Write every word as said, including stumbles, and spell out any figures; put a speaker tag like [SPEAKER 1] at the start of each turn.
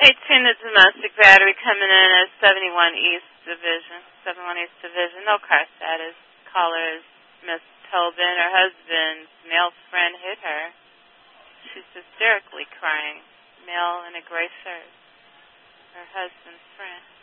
[SPEAKER 1] eighteen, the domestic battery coming in as seventy-one East Division. seventy-one East Division. No car status. Caller is Miss Tobin. Her husband's male friend hit her. She's hysterically crying. Male in a gray shirt. Her husband's friend.